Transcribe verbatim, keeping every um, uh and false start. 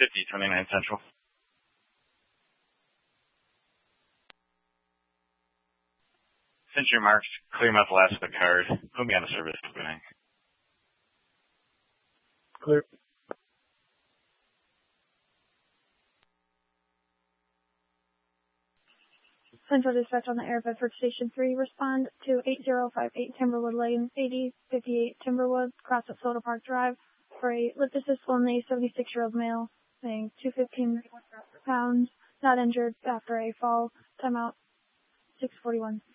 fifty, twenty-nine Central. Century Marks, clear methyl acetate card. Put me on the service opening. Clear. Central Dispatch on the Air Bedford Station three. Respond to eight zero five eight Timberwood Lane, eighty fifty-eight Timberwood, cross at Soda Park Drive, for a lip assist only seventy-six-year-old male, weighing two hundred fifteen pounds, not injured after a fall. Timeout six forty-one.